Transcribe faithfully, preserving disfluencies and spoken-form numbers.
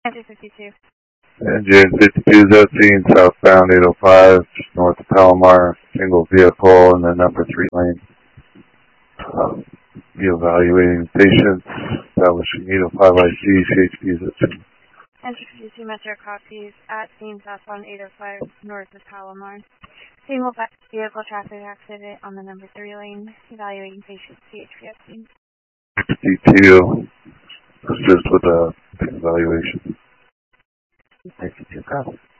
Engine fifty-two. Engine fifty-two is at scene, southbound eight oh five, north of Palomar, single vehicle in the number three lane. Be evaluating patients, establishing eight oh five I C, C H P is at scene. Engine fifty-two Metro copies, at scene southbound eight oh five, north of Palomar. Single vehicle traffic accident on the number three lane, evaluating patients, C H P at scene. fifty-two, assist with the evaluation. fifty-two, copy.